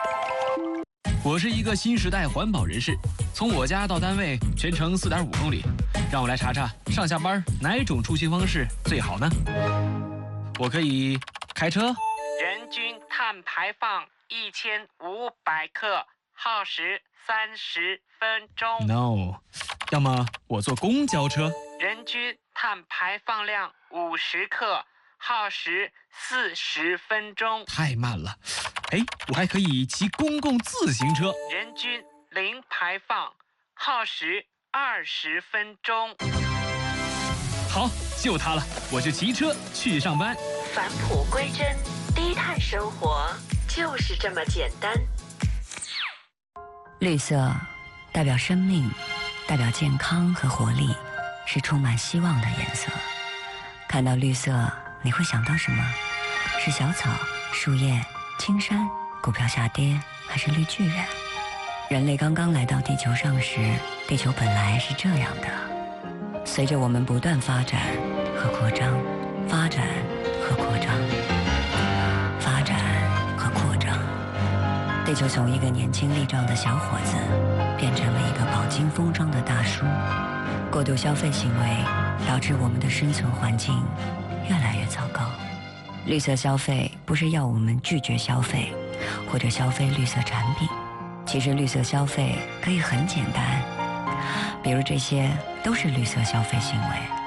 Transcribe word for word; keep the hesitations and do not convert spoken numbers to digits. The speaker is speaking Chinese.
我是一个新时代环保人士，从我家到单位全程四点五公里，让我来查查上下班哪种出行方式最好呢？我可以开车， 人均碳排放一千五百克，耗时三十分钟。 No， 要么我坐公交车， 人均碳排放量五十克，耗时四十分钟。 太慢了。哎，我还可以骑公共自行车， 人均零排放，耗时二十分钟。 好，就它了，我就骑车去上班。 返璞归真，低碳生活就是这么简单。 绿色代表生命，代表健康和活力，是充满希望的颜色。看到绿色，你会想到什么？是小草、树叶、青山、股票下跌，还是绿巨人？人类刚刚来到地球上时，地球本来是这样的。随着我们不断发展和扩张，发展和扩张，发展和扩张，地球从一个年轻力壮的小伙子，变成了一个饱经风霜的大叔。过度消费行为导致我们的生存环境越来越糟糕。绿色消费不是要我们拒绝消费，或者消费绿色产品。其实绿色消费可以很简单，比如这些都是绿色消费行为。